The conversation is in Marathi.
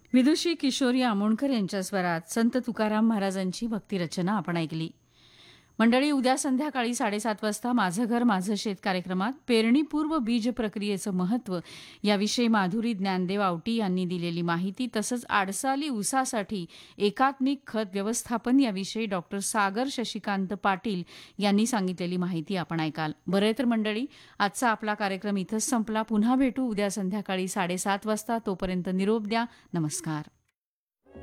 विदुषी किशोरी आमोणकर यांच्या स्वरात संत तुकाराम महाराजांची भक्तिरचना आपण ऐकली. मंडळी, उद्या संध्याकाळी 7:30 वाजता माझं घर माझं शेत कार्यक्रमात पेरणीपूर्व बीज प्रक्रियेचं महत्त्व याविषयी माधुरी ज्ञानदेव आवटी यांनी दिलेली माहिती, तसंच आडसाली ऊसासाठी एकात्मिक खत व्यवस्थापन याविषयी डॉक्टर सागर शशिकांत पाटील यांनी सांगितलेली माहिती आपण ऐकाल. बरं तर मंडळी, आजचा आपला कार्यक्रम इथंच संपला. पुन्हा भेटू उद्या संध्याकाळी 7:30 वाजता. तोपर्यंत निरोप द्या. नमस्कार.